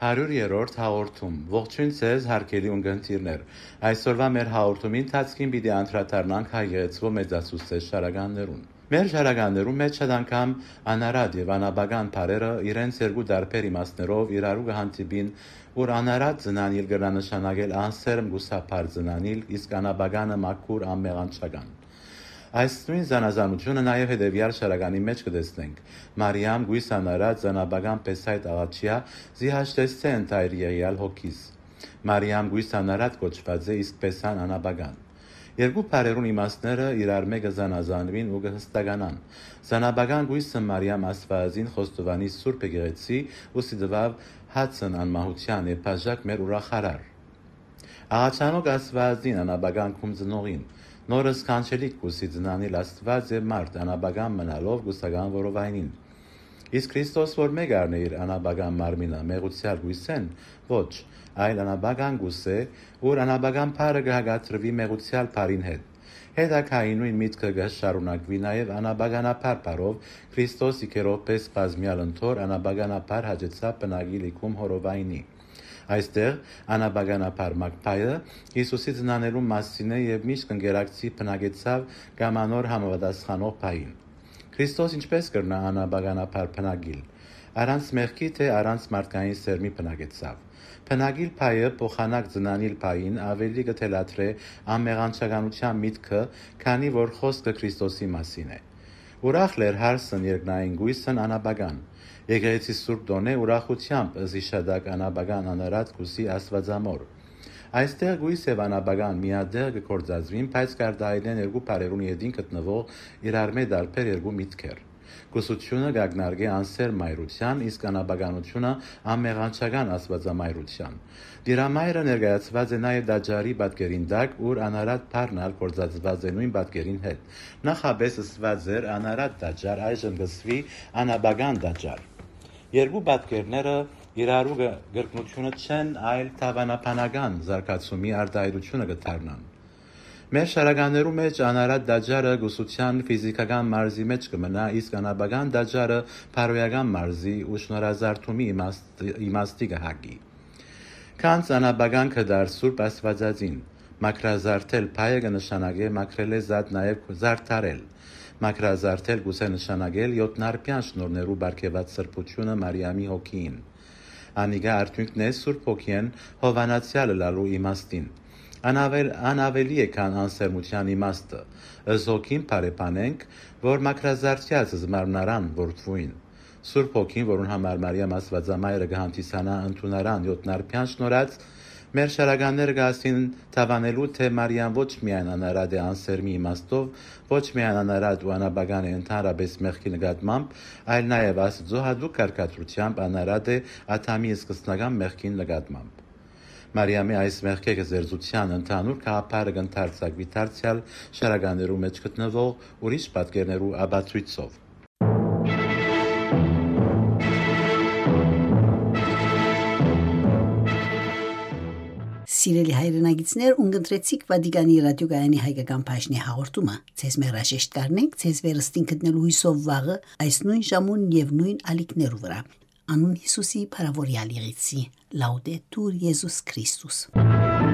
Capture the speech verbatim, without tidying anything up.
հարյուրերորդ հաղորդում ողջույն ձեզ հարգելի ունկնդիրներ այսօրվա մեր հաղորդումին ընթացքին պիտի անդրադառնանք հայեցվո մեծացուցիչ շարականներուն մեր շարականներում մեջ շատ անգամ անարատ եւ անաբական բարերը իրենց երկու տարբեր իմաստներով իրարու կհանդիպին որ անարատ ծնանիլ կրնա նշանակել անսերմ գուսափար ծնանիլ իսկ անաբականը մաքուր ամեղանչական Այս նույն զանազանությունը նաև հետևյալ շարականի մեջ կտեսնենք։ Մարիամ գույս անարած զանաբական պեսայտ աղաչիա զիհաշտեսցե ընտայր եղյալ հոգիս։ Մարիամ գույս անարած կոչված է իսկ պեսան անաբական։ Երկու բարերուն իմաստները իրար մեկը զանազանվին ու կհստականան։ Զանաբական գույսը Մարիամ Աստվածին խոստովանի Սուրբ Եկեղեցի ու սիդվավ հացն անմահության եւ բաժակ մեր ուրախարար։ Աղաչանոք Աստվածին անաբական քում ծնողին Նորս կանչելիք կուսի ծնանիլ Աստված եւ մարդ անաբական մնալով գուսական որովայնին։ Իսկ Քրիստոս որ մեկ առնե իր անաբական մարմինը մեղուցյալ գույսեն, ոչ, այլ անաբական գուս է, որ անաբական բարը կհագատրվի մեղուցյալ բարին հետ։ Հետակայի նույն միտքը կշարունակվի նաև անաբականապար բարով Քրիստոս իկերով պես բազմյալ ընթոր անաբականապար հաջեցա բնագի լիքում հորովայնի։ Այստեղ անաբականապար մակփայը Հիսուսի ծնանելու մասին է եւ միշտ կընկերակցի բնագեցավ կամանոր համապատասխանող փային։ Քրիստոս ինչպես կրնա անաբականապար բնագիլ, առանց մեղքի թե առանց մարդկային սերմի բնագեցավ։ Բնագիլ փայը փոխանակ ծնանիլ փային ավելի կթելադրե ամեղանչականության միտքը, քանի որ խոսքը Քրիստոսի մասին է։ Ուրախ լեր հարսն երկնային գույսն անաբական։ Եկեղեցի Սուրբ Դոնե ուրախությամբ զիշադակ անաբական անարած գուսի Աստվածամոր։ Այստեղ գույս եւ անաբական միադեղ կգործածվին, բայց կարտահայտեն երկու բարերուն յետին գտնվող իրար մեջ դարբեր երկու միտքեր։ Գուսությունը գագնարգե անսեր մայրության, իսկ անաբականությունը ամեղանչական Աստվածամայրության։ Դիրամայրը ներկայացված է նաև դաջարի պատկերին դակ, ուր անարատ բառնալ գործածված է նույն պատկերին հետ։ Նախաբես ասված էր անարատ դաջար, այժմ գսվի անաբական դաջար։ Երկու պատկերները իրարու գրկնությունը չեն, այլ թավանաբանական զարգացումի արտահայտությունը կդառնան։ Մեր շարականներու մեջ անարատ դաջարը գուսության ֆիզիկական մարզի մեջ կմնա, իսկ անաբական դաջարը բարոյական մարզի ու շնորհազարդումի իմաստի կհագի։ Քանց անաբական կդար Սուրբ Աստվածածին, մակրազարդել փայը կնշանակե մակրել է զատ նաև զարդարել։ Մակրազարդել գուցե նշանակել յոթնարբյան շնորներու բարգեված սրբությունը Մարիամի հոգին։ Անիգա արդյունքն է Սուրբ Հոգին հովանացյալը լալու իմաստին։ Անավել անավելի է քան անսերմության իմաստը, ըս հոգին բարեպանենք, որ մակրազարդյաց զմարմնարան որդվույն։ Սուրբ Հոգին, որուն համար Մարիամ Աստվածամայրը կհանդիսանա ընդունարան յոթնարբյան շնորհած, մեր շարականները կասին թավանելու, թե Մարիամ ոչ միայն անարատ է անսերմի իմաստով, ոչ միայն անարատ ու անաբական է ընդհանրապես մեղքի նկատմամբ, այլ նաև Աստծո հատուկ կարգադրությամբ անարատ է Ադամի սկզբնական մեղքին նկատմամբ։ Մարիամի այս մեղքի գերզության ընդհանուր գաղափարը կընթերցակվի դարձյալ շարականներու մեջ գտնվող ուրիշ պատկերներու աբացույցով։ Սիրելի հայրենագիտներ, ունգընտրեցիք Վատիկանի ռադիոգայանի հայկական բաժնի հաղորդումը։ Ձեզ մերաժեշտ կառնենք, ձեզ վերստին գտնելու հույսով վաղը այս նույն ժամուն եւ նույն ալիքներու վրա։ Անուն Հիսուսի փարավորյալ եղեցի։ Լաուդետուր Եզուս Քրիստոս։